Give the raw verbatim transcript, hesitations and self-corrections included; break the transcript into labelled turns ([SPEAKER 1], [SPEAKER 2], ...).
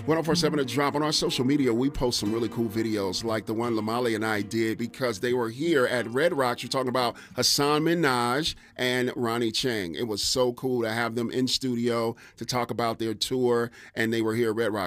[SPEAKER 1] ten forty-seven The Drop. On our social media, we post some really cool videos like the one Lamali and I did because they were here at Red Rocks. You're talking about Hasan Minhaj and Ronnie Chang. It was so cool to have them in studio to talk about their tour, and they were here at Red Rocks.